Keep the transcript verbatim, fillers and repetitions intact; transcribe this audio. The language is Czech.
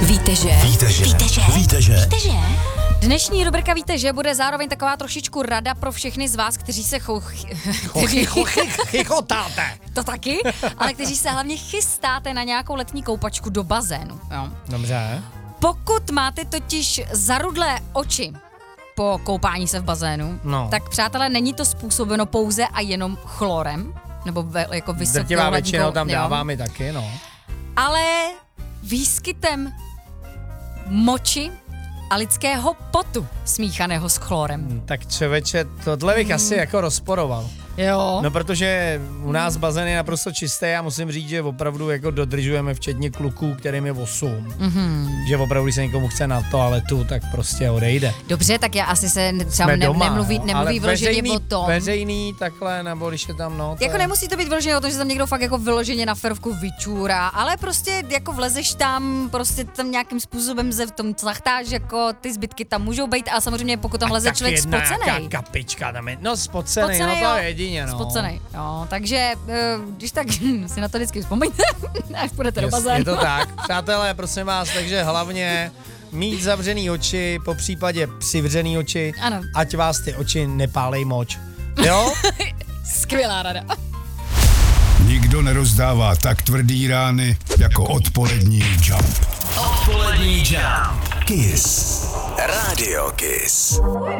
Víte, že? Víte, že? Víte, že? Víte, že? Víte, že? Dnešní rubrika Víte, že bude zároveň taková trošičku rada pro všechny z vás, kteří se chou... Chochy, chochy, chychotáte. To taky, ale kteří se hlavně chystáte na nějakou letní koupačku do bazénu. Jo. Dobře. Pokud máte totiž zarudlé oči po koupání se v bazénu, No. tak přátelé, není to způsobeno pouze a jenom chlorem, nebo ve, jako vysokou Drtivá hladinkou, většinou tam jo, dáváme taky, no. ale výskytem moči a lidského potu smíchaného s chlorem. Tak člověče, tohle bych asi jako rozporoval. Jo. No protože u nás bazén je naprosto čistý a musím říct, že opravdu jako dodržujeme včetně kluků, kterým je osm. Mm-hmm. Že opravdu, když se někomu chce na toaletu, tak prostě odejde. Dobře, tak já asi se třeba Jsme ne, doma, nemluví, no, nemluví ale vyloženě veřejný, o tom. Veřejný takhle, nebo když je tam, no. To Jako je... nemusí to být vyloženě o tom, že tam někdo fakt jako vyloženě na ferovku vyčůrá, ale prostě jako vlezeš tam, prostě tam nějakým způsobem se v tom tlachtáš, jako ty zbytky tam můžou být a samozřejmě pokud tam leze člověk spocenej. kapička tam je, no spocenej, Spocenej, no to jo. je jedině, no. Spocenej, jo, takže když tak si na to vždycky vzpomeňte, až půjdete do Yes, bazénu. je to tak. Přátelé, prosím vás, takže hlavně mít zavřený oči, po případě přivřený oči, Ano. ať vás ty oči nepálej moč. Jo? Skvělá rada. Nikdo nerozdává tak tvrdý rány jako odpolední Jump. Odpolední Jump. Kiss. Radio Kiss.